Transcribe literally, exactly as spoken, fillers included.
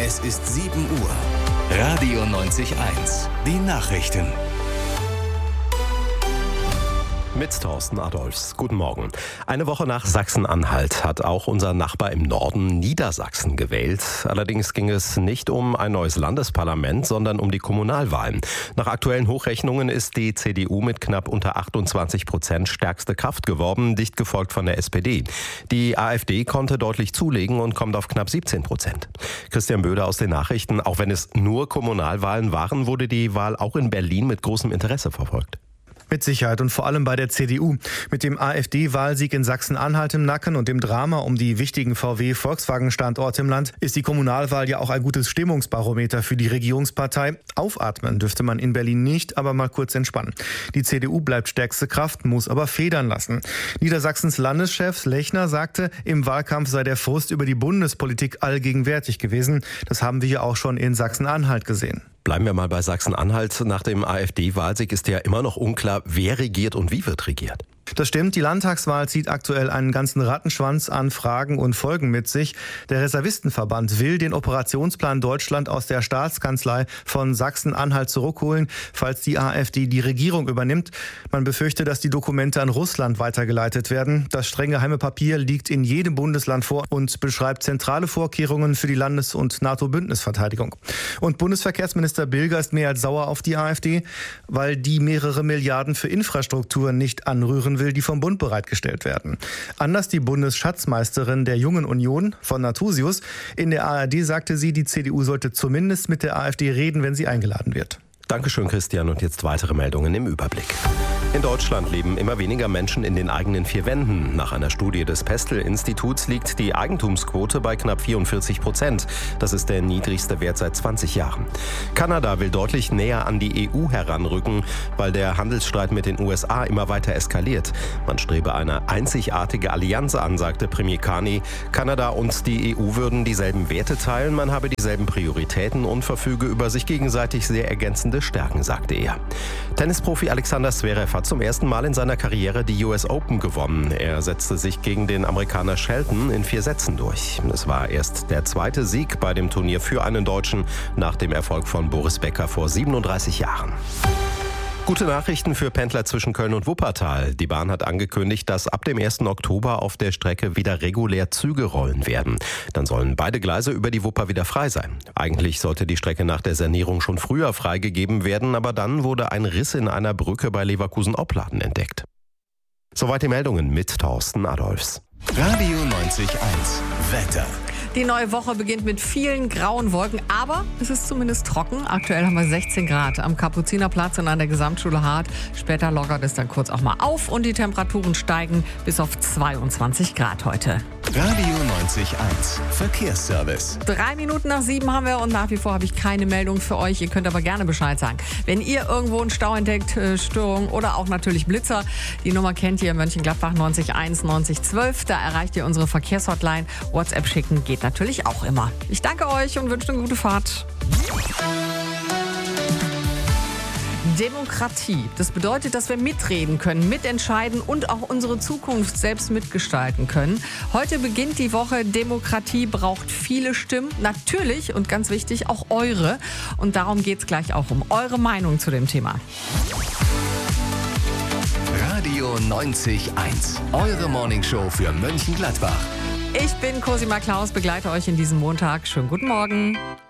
Es ist sieben Uhr. Radio neunzig eins. Die Nachrichten. Mit Thorsten Adolphs. Guten Morgen. Eine Woche nach Sachsen-Anhalt hat auch unser Nachbar im Norden Niedersachsen gewählt. Allerdings ging es nicht um ein neues Landesparlament, sondern um die Kommunalwahlen. Nach aktuellen Hochrechnungen ist die C D U mit knapp unter achtundzwanzig Prozent stärkste Kraft geworden, dicht gefolgt von der S P D. Die AfD konnte deutlich zulegen und kommt auf knapp siebzehn Prozent. Christian Böder aus den Nachrichten. Auch wenn es nur Kommunalwahlen waren, wurde die Wahl auch in Berlin mit großem Interesse verfolgt. Mit Sicherheit und vor allem bei der C D U. Mit dem AfD-Wahlsieg in Sachsen-Anhalt im Nacken und dem Drama um die wichtigen V W-Volkswagen-Standorte im Land ist die Kommunalwahl ja auch ein gutes Stimmungsbarometer für die Regierungspartei. Aufatmen dürfte man in Berlin nicht, aber mal kurz entspannen. Die C D U bleibt stärkste Kraft, muss aber federn lassen. Niedersachsens Landeschef Lechner sagte, im Wahlkampf sei der Frust über die Bundespolitik allgegenwärtig gewesen. Das haben wir ja auch schon in Sachsen-Anhalt gesehen. Bleiben wir mal bei Sachsen-Anhalt. Nach dem AfD-Wahlsieg ist ja immer noch unklar, wer regiert und wie wird regiert. Das stimmt, die Landtagswahl zieht aktuell einen ganzen Rattenschwanz an Fragen und Folgen mit sich. Der Reservistenverband will den Operationsplan Deutschland aus der Staatskanzlei von Sachsen-Anhalt zurückholen, falls die AfD die Regierung übernimmt. Man befürchtet, dass die Dokumente an Russland weitergeleitet werden. Das streng geheime Papier liegt in jedem Bundesland vor und beschreibt zentrale Vorkehrungen für die Landes- und NATO-Bündnisverteidigung. Und Bundesverkehrsminister Bilger ist mehr als sauer auf die AfD, weil die mehrere Milliarden für Infrastruktur nicht anrühren will, die vom Bund bereitgestellt werden. Anders die Bundesschatzmeisterin der Jungen Union von Nathusius. In der A R D sagte sie, die C D U sollte zumindest mit der AfD reden, wenn sie eingeladen wird. Dankeschön, Christian. Und jetzt weitere Meldungen im Überblick. In Deutschland leben immer weniger Menschen in den eigenen vier Wänden. Nach einer Studie des Pestel-Instituts liegt die Eigentumsquote bei knapp vierundvierzig Prozent. Das ist der niedrigste Wert seit zwanzig Jahren. Kanada will deutlich näher an die E U heranrücken, weil der Handelsstreit mit den U S A immer weiter eskaliert. Man strebe eine einzigartige Allianz an, sagte Premier Carney. Kanada und die E U würden dieselben Werte teilen, man habe dieselben Prioritäten und verfüge über sich gegenseitig sehr ergänzende Stärken, sagte er. Tennisprofi Alexander Zverev hat zum ersten Mal in seiner Karriere die U S Open gewonnen. Er setzte sich gegen den Amerikaner Shelton in vier Sätzen durch. Es war erst der zweite Sieg bei dem Turnier für einen Deutschen nach dem Erfolg von Boris Becker vor siebenunddreißig Jahren. Gute Nachrichten für Pendler zwischen Köln und Wuppertal. Die Bahn hat angekündigt, dass ab dem ersten Oktober auf der Strecke wieder regulär Züge rollen werden. Dann sollen beide Gleise über die Wupper wieder frei sein. Eigentlich sollte die Strecke nach der Sanierung schon früher freigegeben werden, aber dann wurde ein Riss in einer Brücke bei Leverkusen-Opladen entdeckt. Soweit die Meldungen mit Thorsten Adolphs. Radio neunzig eins. Wetter. Die neue Woche beginnt mit vielen grauen Wolken, aber es ist zumindest trocken. Aktuell haben wir sechzehn Grad am Kapuzinerplatz und an der Gesamtschule Hart. Später lockert es dann kurz auch mal auf und die Temperaturen steigen bis auf zweiundzwanzig Grad heute. Radio neunzig eins. Verkehrsservice. Drei Minuten nach sieben haben wir und nach wie vor habe ich keine Meldung für euch. Ihr könnt aber gerne Bescheid sagen. Wenn ihr irgendwo einen Stau entdeckt, äh, Störung oder auch natürlich Blitzer, die Nummer kennt ihr in Mönchengladbach neunzig eins neunzig zwölf. Da erreicht ihr unsere Verkehrshotline. WhatsApp schicken geht natürlich auch immer. Ich danke euch und wünsche eine gute Fahrt. Demokratie. Das bedeutet, dass wir mitreden können, mitentscheiden und auch unsere Zukunft selbst mitgestalten können. Heute beginnt die Woche. Demokratie braucht viele Stimmen. Natürlich und ganz wichtig auch eure. Und darum geht es gleich auch um eure Meinung zu dem Thema. Radio neunzig eins. Eure Morningshow für Mönchengladbach. Ich bin Cosima Klaus, begleite euch in diesem Montag. Schönen guten Morgen.